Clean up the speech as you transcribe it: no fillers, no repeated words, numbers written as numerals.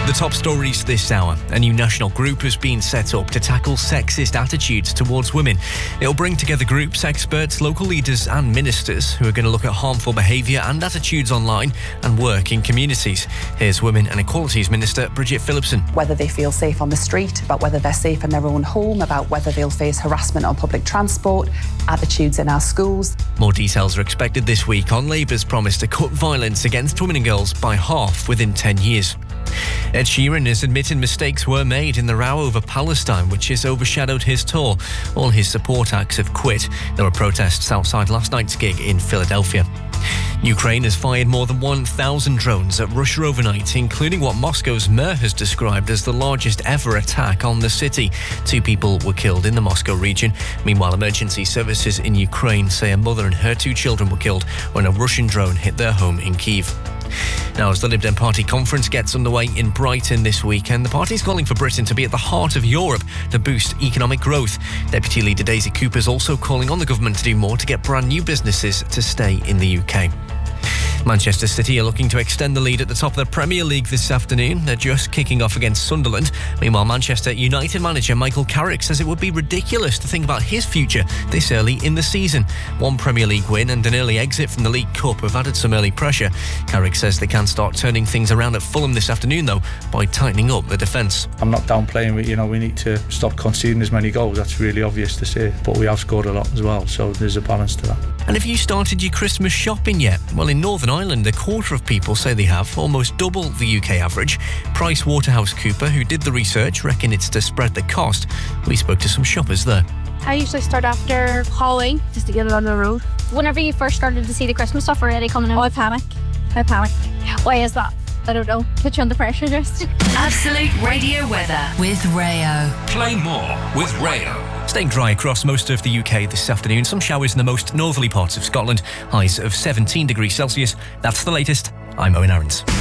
The top stories this hour. A new national group has been set up to tackle sexist attitudes towards women. It'll bring together groups, experts, local leaders and ministers who are going to look at harmful behaviour and attitudes online and work in communities. Here's Women and Equalities Minister Bridget Phillipson. Whether they feel safe on the street, about whether they're safe in their own home, about whether they'll face harassment on public transport, attitudes in our schools. More details are expected this week on Labour's promise to cut violence against women and girls by half within 10 years. Ed Sheeran is admitting mistakes were made in the row over Palestine, which has overshadowed his tour. All his support acts have quit. There were protests outside last night's gig in Philadelphia. Ukraine has fired more than 1,000 drones at Russia overnight, including what Moscow's mayor has described as the largest ever attack on the city. 2 people were killed in the Moscow region. Meanwhile, emergency services in Ukraine say a mother and her 2 children were killed when a Russian drone hit their home in Kyiv. Now, as the Lib Dem Party conference gets underway in Brighton this weekend, the party's calling for Britain to be at the heart of Europe to boost economic growth. Deputy Leader Daisy Cooper is also calling on the government to do more to get brand new businesses to stay in the UK. Manchester City are looking to extend the lead at the top of the Premier League this afternoon. They're just kicking off against Sunderland. Meanwhile, Manchester United manager Michael Carrick says it would be ridiculous to think about his future this early in the season. 1 Premier League win and an early exit from the League Cup have added some early pressure. Carrick says they can start turning things around at Fulham this afternoon, though, by tightening up the defence. I'm not downplaying, we need to stop conceding as many goals. That's really obvious to say. But we have scored a lot as well, so there's a balance to that. And have you started your Christmas shopping yet? Well, in Northern Ireland, a quarter of people say they have, almost double the UK average. PricewaterhouseCoopers, who did the research, reckon it's to spread the cost. We spoke to some shoppers there. I usually start after Halloween, just to get it on the road. Whenever you first started to see the Christmas stuff already coming in, I panic. Why is that? I don't know. Put you under pressure just. Absolute Radio weather with Rayo. Play more with Rayo. Staying dry across most of the UK this afternoon. Some showers in the most northerly parts of Scotland. Highs of 17 degrees Celsius. That's the latest. I'm Owen Aarons.